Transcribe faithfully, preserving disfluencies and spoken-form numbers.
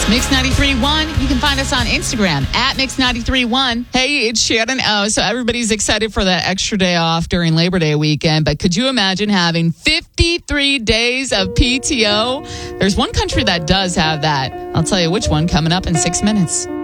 Mix ninety-three point one. You can find us on Instagram at Mix ninety-three point one. Hey, it's Shannon O. So everybody's excited for that extra day off during Labor Day weekend. But could you imagine having fifty-three days of P T O? There's one country that does have that. I'll tell you which one coming up in six minutes.